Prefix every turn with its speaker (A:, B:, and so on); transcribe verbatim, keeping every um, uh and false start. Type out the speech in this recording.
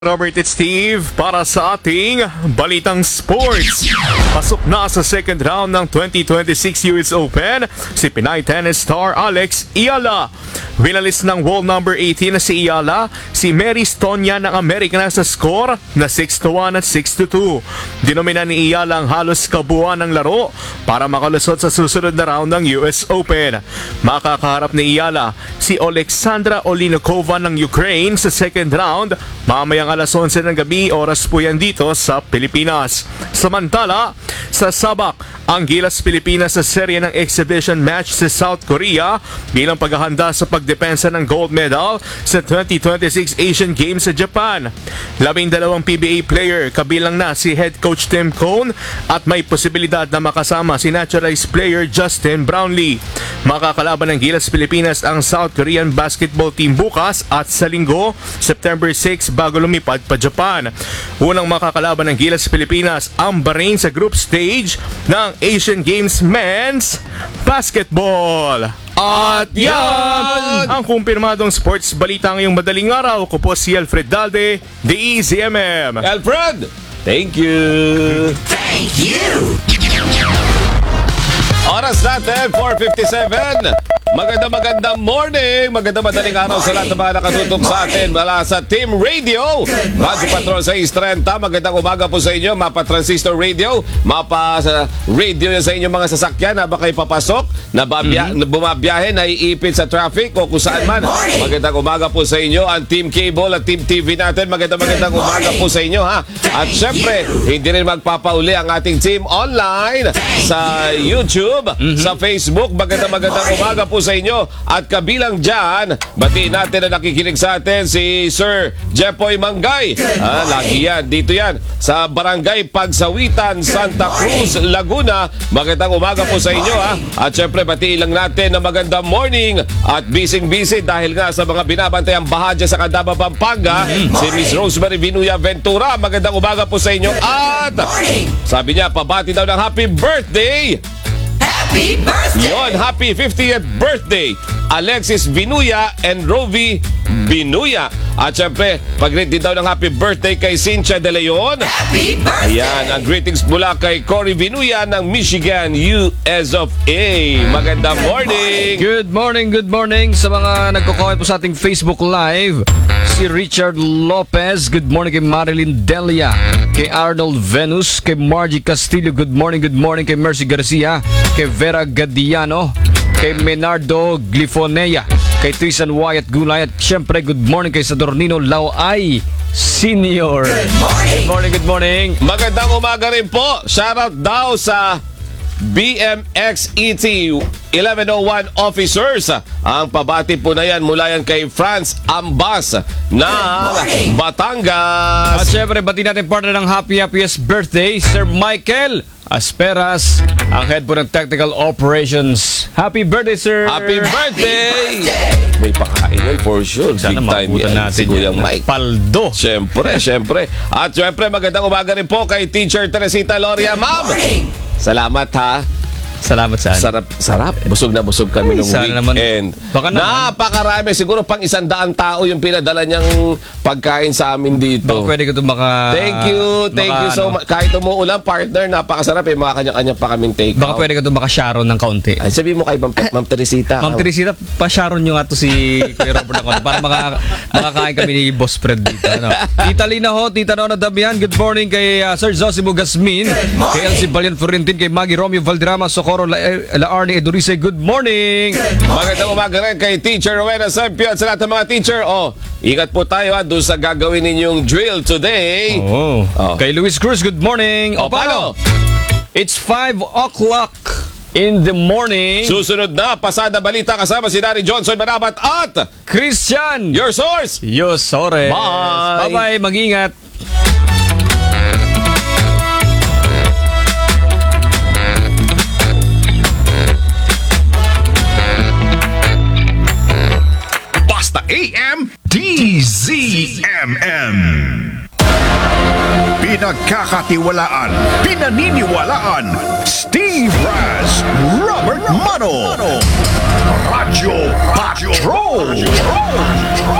A: Robert at Steve para sa ating Balitang Sports. Pasok na sa second round ng twenty twenty-six U S Open si Pinay tennis star Alex Eala. Winalis ng wall number eighteen na si Eala, si Mary Stonia ng Amerika na sa score na six to one at six to two. Dinomina ni Eala ang halos kabuuan ng laro para makalusot sa susunod na round ng U S Open. Makakaharap ni Eala si Oleksandra Olinokova ng Ukraine sa second round mamayang alas onse ng gabi, oras po yan dito sa Pilipinas. Samantala, sa sabak, ang Gilas Pilipinas sa serye ng exhibition match sa South Korea bilang paghahanda sa pagdepensa ng gold medal sa twenty twenty-six Asian Games sa Japan. Labing dalawang P B A player kabilang na si head coach Tim Cone at may posibilidad na makasama si naturalized player Justin Brownlee. Makakalaban ng Gilas Pilipinas ang South Korean basketball team bukas at sa linggo, September six, bago lumipad pa Japan. Unang makakalaban ng Gilas Pilipinas ang Bahrain sa group stage ng Asian Games Men's Basketball. At yan ang kumpirmadong sports balita ngayong madaling araw. Ko po si Alfred Dalde, D E Z M M.
B: Alfred, thank you.
C: Thank you.
B: Oras natin, four fifty-seven. Maganda magandang morning. Maganda madaling araw sa lahat ng mga nakatutok sa atin mula sa Team Radio. Radyo Patrol six thirty. Magandang umaga po sa inyo. Mapa Transistor Radio. Mapa sa radio sa inyong mga sasakyan na baka ipapasok, na, babya, mm-hmm. na bumabiyahe, na iipit sa traffic o kung saan man. Magandang umaga po sa inyo. Ang Team Cable at Team T V natin. Magandang magandang umaga po sa inyo, ha. At syempre, hindi rin magpapauli ang ating team online sa YouTube, mm-hmm. sa Facebook. Magandang magandang umaga po sa inyo. At kabilang dyan, batiin natin na nakikinig sa atin si Sir Jepoy Mangay. Ah, lagi yan, dito yan sa Barangay Pagsawitan, Santa Cruz, Laguna. Magandang umaga po sa inyo, ha. At syempre batiin lang natin na magandang morning at busy-busy dahil nga sa mga binabantayang bahadya sa Candaba, Pampanga, si Miss Rosemary Vinuya Ventura. Magandang umaga po sa inyo. At sabi niya, pabati daw ng happy birthday.
C: Happy birthday!
B: Yon, happy fiftieth birthday, Alexis Vinuya and Rovi Vinuya. At syempre, pag-greet din daw ng happy birthday kay Cynthia De Leon.
C: Happy birthday!
B: Ayan, ang greetings mula kay Cory Vinuya ng Michigan, U S of A. Magandang morning!
D: Good morning, good morning sa mga nagko-comment po sa ating Facebook Live. Si Richard Lopez, good morning kay Marilyn Delia, kay Arnold Venus, kay Margie Castillo, good morning, good morning kay Mercy Garcia, kay Vera Gadiano, kay Menardo Glifonea, kay Trisan Wyatt Gulay, at syempre good morning kay Sadornino Lauay Senior.
C: Good morning!
D: Good morning, good morning.
B: Magandang umaga rin po. Shoutout daw sa B M X E T eleven oh one officers. Ang pabati po na yan mula yan kay France Ambas ng Batangas.
D: At syempre bati natin partner ng happy happiest birthday, Sir Michael Asperas, ang head po ng Technical Operations. Happy birthday, sir!
B: Happy birthday! May pakain yan for sure.
D: Sana
B: big time
D: makutan
B: yan
D: natin
B: si Kuya
D: yan.
B: Mike.
D: Paldo.
B: Siyempre, siyempre. At siyempre, magandang umaga rin po kay Teacher Teresita Loria. Ma'am, salamat, ha.
D: Salamat sa
B: Sarap, sarap. Busog na busog kami nung
D: Sana
B: weekend.
D: naman. Baka naman.
B: Napakarami. Siguro pang isang daang tao yung pinadala niyang pagkain sa amin dito.
D: Baka pwede ko ito maka...
B: Thank you. Thank
D: maka,
B: you so
D: ano,
B: much. Kahit umuulan, partner, napakasarap eh. Mga kanya-kanya pa kaming take
D: Baka
B: out.
D: pwede ko ito maka-sharon ng kaunti.
B: Ay, sabi mo kay Ma'am, Ma'am Teresita.
D: Ma'am Teresita, pa-sharon nyo nga to si Kuya Robert ako para maka, makakain kami ni Boss Fred dito. Ano? Tita Lina ho, Tita Nona Dabian, good morning kay uh, Sir Zosimo Gasmin, kay Elsie Valiant Florentin, kay Maggie Romeo Valderrama, Socorro La, La Arnie Edurice, good morning!
B: Magandang umaga rin kay Teacher Rowena Sempio at sa lahat ng mga teacher. Oh, ingat po tayo ha doon sa gagawin ninyong drill today.
D: Oh.
B: Oh.
D: Kay Luis Cruz, good morning!
B: O, paano?
D: It's five o'clock in the morning.
B: Susunod na, pasada balita kasama si Dari Johnson Manabat at
D: Christian!
B: Your Source!
D: Yo, sorry.
B: Bye.
D: Bye-bye, mag-ingat.
E: A M D Z M M. Pinagkakatiwalaan, pinaniniwalaan, Steve Raz, Robert Mano, Radyo Patrol.